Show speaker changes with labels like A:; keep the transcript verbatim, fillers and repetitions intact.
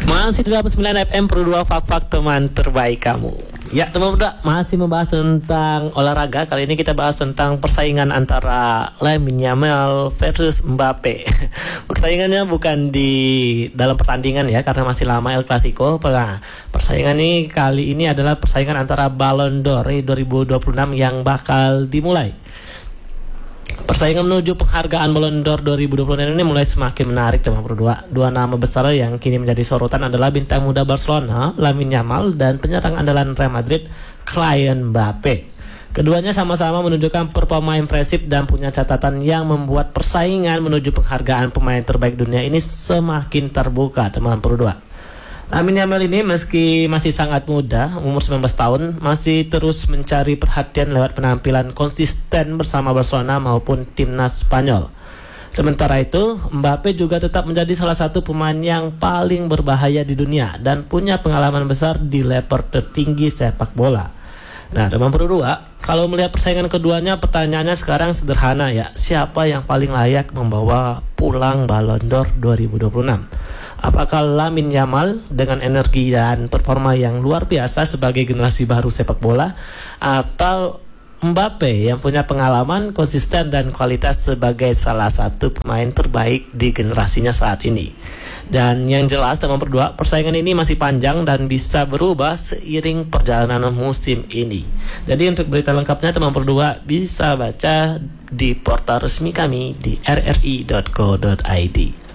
A: Masih di delapan puluh sembilan F M Pro dua Fak-Fak teman terbaik kamu. Ya teman muda, masih membahas tentang olahraga. Kali ini kita bahas tentang persaingan antara Lamine Yamal versus Mbappe. Persaingannya bukan di dalam pertandingan ya, karena masih lama El Clasico. Nah, persaingan ini kali ini adalah persaingan antara Ballon d'Or dua ribu dua puluh enam yang bakal dimulai. Persaingan menuju penghargaan Ballon d'Or dua ribu dua puluh enam ini mulai semakin menarik teman berdua. Dua nama besar yang kini menjadi sorotan adalah bintang muda Barcelona, Lamine Yamal, dan penyerang andalan Real Madrid, Kylian Mbappe. Keduanya sama-sama menunjukkan performa impresif dan punya catatan yang membuat persaingan menuju penghargaan pemain terbaik dunia ini semakin terbuka teman berdua. Lamine Yamal ini meski masih sangat muda, umur sembilan belas tahun, masih terus mencari perhatian lewat penampilan konsisten bersama Barcelona maupun timnas Spanyol. Sementara itu, Mbappe juga tetap menjadi salah satu pemain yang paling berbahaya di dunia dan punya pengalaman besar di level tertinggi sepak bola. Nah, teman berdua, kalau melihat persaingan keduanya, pertanyaannya sekarang sederhana ya, siapa yang paling layak membawa pulang Ballon d'Or dua ribu dua puluh enam? Apakah Lamine Yamal dengan energi dan performa yang luar biasa sebagai generasi baru sepak bola, atau Mbappe yang punya pengalaman, konsisten dan kualitas sebagai salah satu pemain terbaik di generasinya saat ini? Dan yang jelas teman berdua, persaingan ini masih panjang dan bisa berubah seiring perjalanan musim ini. Jadi untuk berita lengkapnya teman berdua bisa baca di portal resmi kami di r r i dot co dot i d.